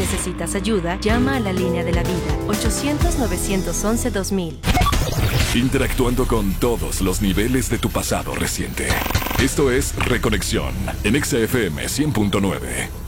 necesitas ayuda, llama a la línea de la vida, 800-911-2000. Interactuando con todos los niveles de tu pasado reciente. Esto es Reconexión en Exa FM 100.9.